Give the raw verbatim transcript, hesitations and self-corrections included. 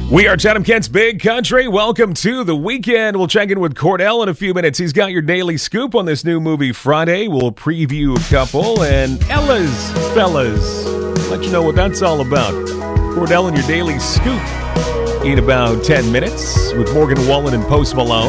We are Chatham Kent's Big Country. Welcome to the weekend. We'll check in with Cordell in a few minutes. He's got your daily scoop on this new movie Friday. We'll preview a couple. And Ella's Fellas, let you know what that's all about. Cordell and your daily scoop in about ten minutes with Morgan Wallen and Post Malone.